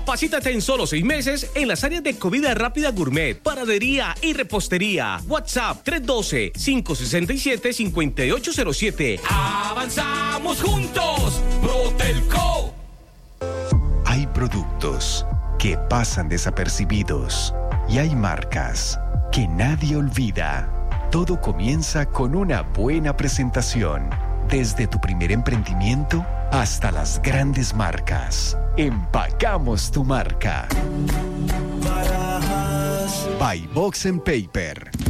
Capacítate en solo 6 meses en las áreas de comida rápida gourmet, panadería y repostería. WhatsApp 312-567-5807. ¡Avanzamos juntos! ¡Protelco! Hay productos que pasan desapercibidos y hay marcas que nadie olvida. Todo comienza con una buena presentación. Desde tu primer emprendimiento hasta las grandes marcas. Empacamos tu marca. By Box & Paper.